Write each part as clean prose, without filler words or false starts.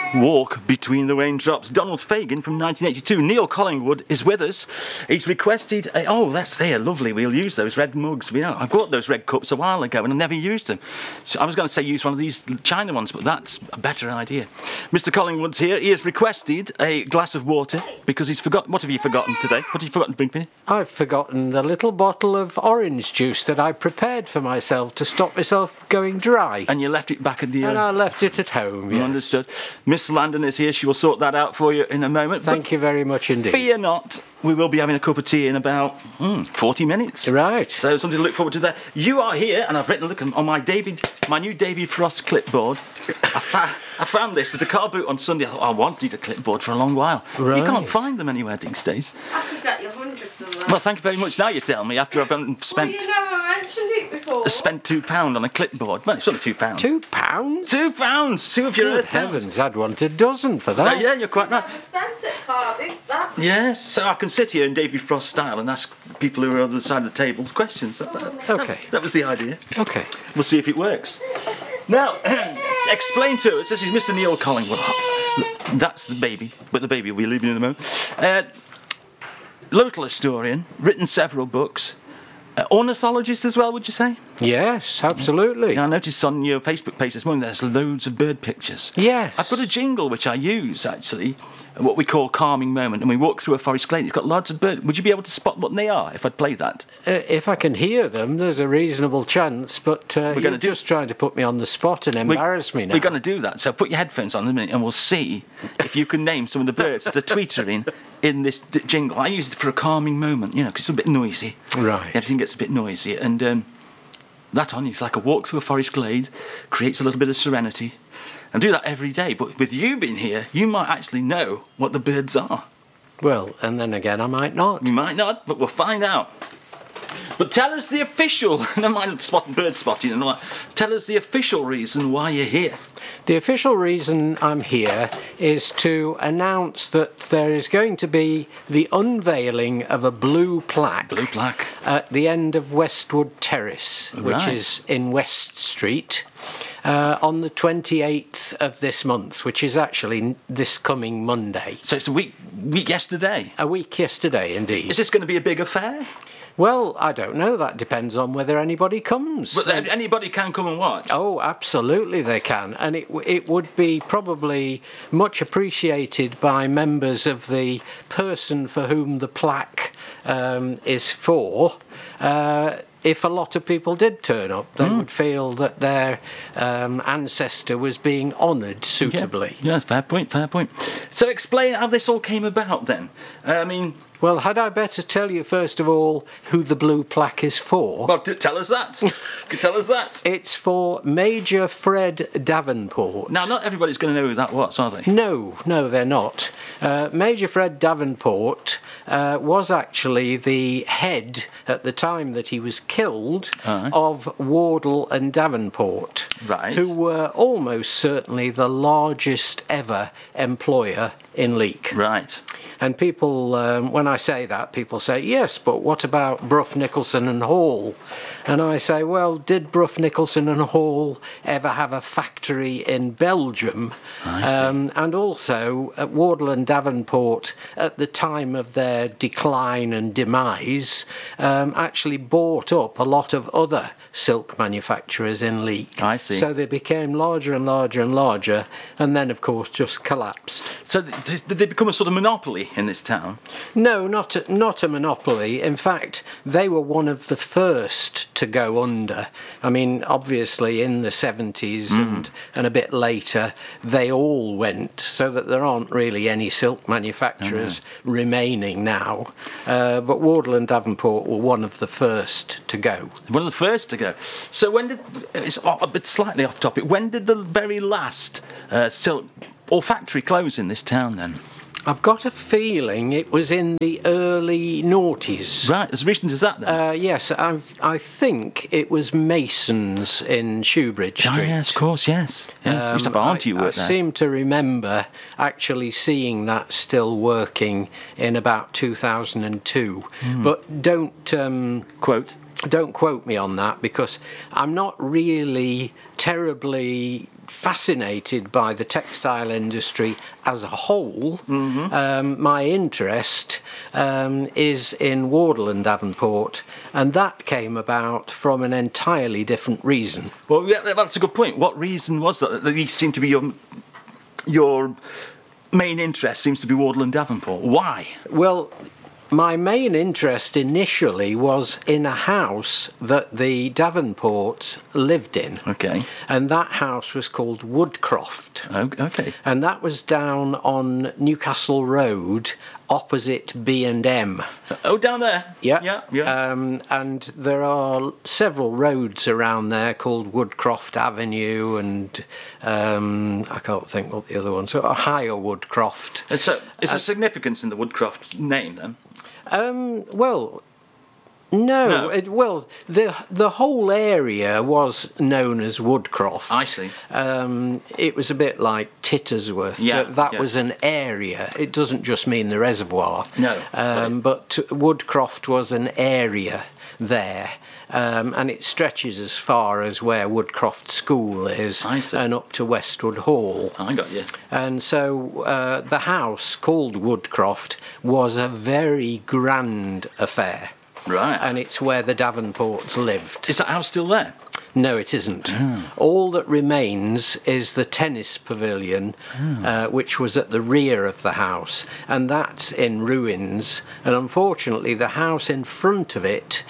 Walk Between the Raindrops. Donald Fagen from 1982. Neil Collingwood is with us. He's requested that's there, lovely. We'll use those red mugs. I bought those red cups a while ago and I never used them. So I was going to say use one of these China ones, but that's a better idea. Mr. Collingwood's here. He has requested a glass of water because he's forgotten. What have you forgotten today? What have you forgotten to bring me? I've forgotten the little bottle of orange juice that I prepared for myself to stop myself going dry. And you left it back at the... And I left it at home, yes. Understood. Miss Landon is here. She will sort that out for you in a moment. Thank you very much indeed. Fear not. We will be having a cup of tea in about 40 minutes. Right. So something to look forward to there. You are here, and I've written, look, on my new David Frost clipboard. I found this at a car boot on Sunday. I thought, I wanted a clipboard for a long while. Right. You can't find them anywhere these days. I could get you hundreds of them. Well, thank you very much. Now you tell me, after I've spent... Well, you never mentioned it before. Spent £2 on a clipboard. Well, it's only £2. £2? £2. 2 of your Good earth heavens, I'd want a dozen for that. yeah, you're quite right. I spent it, Carby. That. Yes, so I can sit here in David Frost style and ask people who are on the other side of the table questions. Okay. That was the idea. Okay. We'll see if it works. Now, explain to us, this is Mr. Neil Collingwood. That's the baby, but the baby will be leaving in a moment. Local historian, written several books. Ornithologist as well, would you say? Yes, absolutely. I noticed on your Facebook page this morning there's loads of bird pictures. Yes. I've got a jingle which I use, actually, what we call calming moment, and we walk through a forest glade. It's got lots of birds. Would you be able to spot what they are if I'd play that? If I can hear them, there's a reasonable chance, but you're just trying to put me on the spot and embarrass me now. We're going to do that, so put your headphones on in a minute and we'll see if you can name some of the birds that are tweetering in this jingle. I use it for a calming moment, because it's a bit noisy. Right. Everything gets a bit noisy, and that on you, it's like a walk through a forest glade, creates a little bit of serenity. And do that every day. But with you being here, you might actually know what the birds are. Well, and then again, I might not. You might not, but we'll find out. But tell us the official, never mind bird spotting and all that, tell us the official reason why you're here. The official reason I'm here is to announce that there is going to be the unveiling of a blue plaque. Blue plaque. At the end of Westwood Terrace, which is in West Street. On the 28th of this month, which is actually this coming Monday. So it's a week yesterday? A week yesterday, indeed. Is this going to be a big affair? Well, I don't know. That depends on whether anybody comes. But anybody can come and watch? Oh, absolutely they can. And it would be probably much appreciated by members of the person for whom the plaque is for. If a lot of people did turn up, they would feel that their ancestor was being honoured suitably. Yeah, fair point. So explain how this all came about then. Well, had I better tell you, first of all, who the blue plaque is for? Well, tell us that. Tell us that. It's for Major Fred Davenport. Now, not everybody's going to know who that was, are they? No, they're not. Major Fred Davenport was actually the head, at the time that he was killed, of Wardle and Davenport, right, who were almost certainly the largest ever employer in Leek. Right. And people, when I say that, people say, yes, but what about Brough, Nicholson and Hall? And I say, well, did Brough, Nicholson and Hall ever have a factory in Belgium? And also, at Wardle and Davenport, at the time of their decline and demise, actually bought up a lot of other silk manufacturers in Leek. I see. So they became larger and larger and larger, and then, of course, just collapsed. So did they become a sort of monopoly in this town? No, not a monopoly. In fact, they were one of the first to go under. I mean, obviously, in the 70s and a bit later, they all went, so that there aren't really any silk manufacturers remaining now. But Wardle and Davenport were one of the first to go. One of the first to go. So it's a bit slightly off topic, when did the very last silk or factory close in this town then? I've got a feeling it was in the early noughties. Right, as recent as that then? Yes, I think it was Mason's in Shoebridge Street. Oh, yes, of course, yes. Used to have an auntie who worked there. I seem to remember actually seeing that still working in about 2002. But don't... Quote? Don't quote me on that, because I'm not really terribly fascinated by the textile industry as a whole. My interest is in Wardle and Davenport, and that came about from an entirely different reason. Well, yeah, that's a good point. What reason was that? That these seem to be your main interest seems to be Wardle and Davenport. Why? Well, my main interest initially was in a house that the Davenports lived in. Okay. And that house was called Woodcroft. Okay. And that was down on Newcastle Road, opposite B&M. Oh, down there. Yeah. Yeah. And there are several roads around there called Woodcroft Avenue and I can't think what the other one. So Higher Woodcroft. And so, is there significance in the Woodcroft name then? Well, no. The whole area was known as Woodcroft. I see. It was a bit like Tittersworth. Yeah, that was an area. It doesn't just mean the reservoir. No. But Woodcroft was an area there. And it stretches as far as where Woodcroft School is, I see. and up to Westwood Hall. I got you. And so the house called Woodcroft was a very grand affair. Right. And it's where the Davenports lived. Is that house still there? No, it isn't. All that remains is the tennis pavilion, which was at the rear of the house, and that's in ruins. And unfortunately, the house in front of it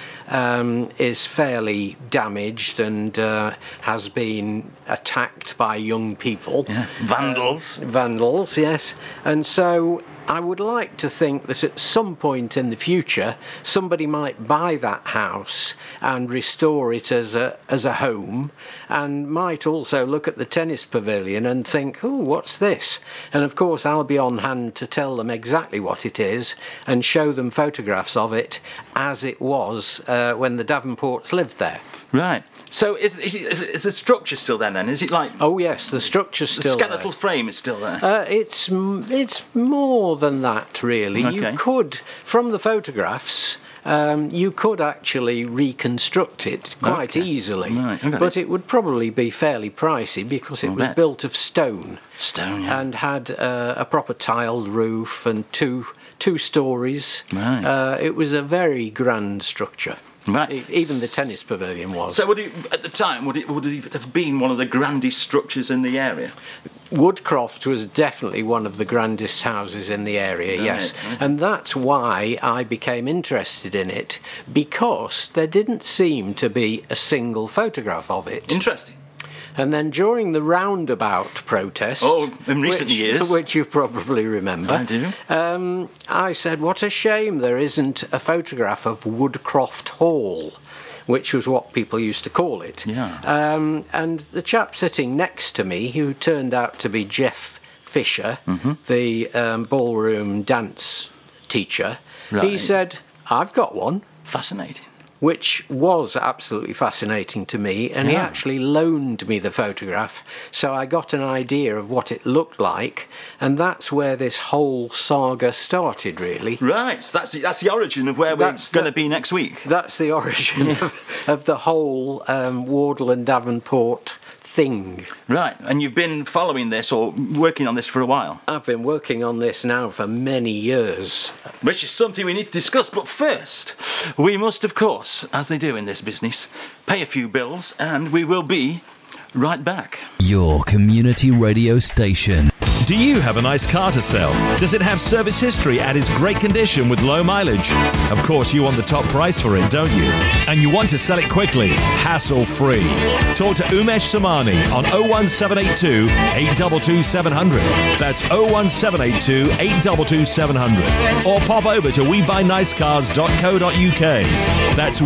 is fairly damaged and has been attacked by young people. Yeah. Vandals. Vandals, yes. And so I would like to think that at some point in the future, somebody might buy that house and restore it as a home, and might also look at the tennis pavilion and think, oh, what's this? And of course, I'll be on hand to tell them exactly what it is and show them photographs of it as it was when the Davenports lived there. Right. So is the structure still there then? Is it like... Oh, yes, the structure's still the skeletal frame is still there? It's more than that, really. Okay. You could, from the photographs, you could actually reconstruct it quite easily. Right, okay. But it would probably be fairly pricey because it was built of stone. Stone, yeah. And had a proper tiled roof and two stories. Right. It was a very grand structure. Right. Even the tennis pavilion was. So at the time, would it have been one of the grandest structures in the area? Woodcroft was definitely one of the grandest houses in the area, Right, yes. right. And that's why I became interested in it, because there didn't seem to be a single photograph of it. Interesting. And then during the roundabout protest... Oh, in recent years. Which you probably remember. I do. I said, what a shame there isn't a photograph of Woodcroft Hall, which was what people used to call it. Yeah. And the chap sitting next to me, who turned out to be Jeff Fisher, the ballroom dance teacher, he Right. said, I've got one. Fascinating. Which was absolutely fascinating to me, and he actually loaned me the photograph, so I got an idea of what it looked like, and that's where this whole saga started, really. Right. So that's the origin of where we're going to be next week. That's the origin of the whole Wardle and Davenport thing. Right. And you've been following this or working on this for a while. I've been working on this now for many years. Which is something we need to discuss. But first, we must, of course, as they do in this business, pay a few bills, and we will be right back. Your community radio station. Do you have a nice car to sell? Does it have service history and is great condition with low mileage? Of course, you want the top price for it, don't you? And you want to sell it quickly, hassle-free. Talk to Umesh Samani on 01782 822 700. That's 01782 822 700. Or pop over to webuynicecars.co.uk. That's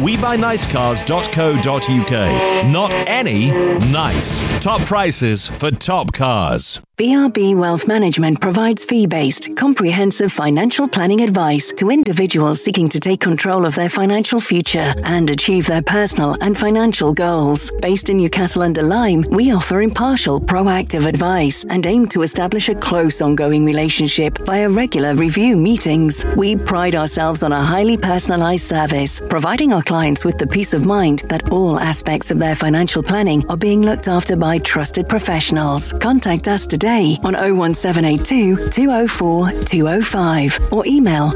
webuynicecars.co.uk. Not any, nice. Top prices for top cars. BRB Wealth Management provides fee-based, comprehensive financial planning advice to individuals seeking to take control of their financial future and achieve their personal and financial goals. Based in Newcastle-under-Lyme, we offer impartial, proactive advice and aim to establish a close, ongoing relationship via regular review meetings. We pride ourselves on a highly personalised service, providing our clients with the peace of mind that all aspects of their financial planning are being looked after by trusted professionals. Contact us today on 01782 204 205 or email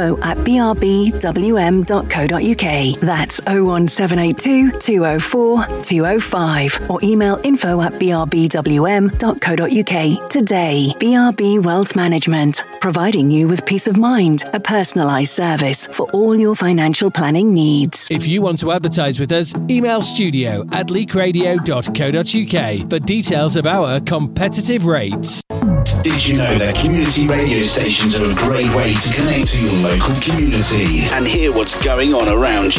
info@brbwm.co.uk. That's 01782 204 205 or email info@brbwm.co.uk. Today, BRB Wealth Management, providing you with peace of mind, a personalised service for all your financial planning needs. If you want to advertise with us, email studio@leakradio.co.uk for details of our competitive rates. Did you know that community radio stations are a great way to connect to your local community and hear what's going on around you?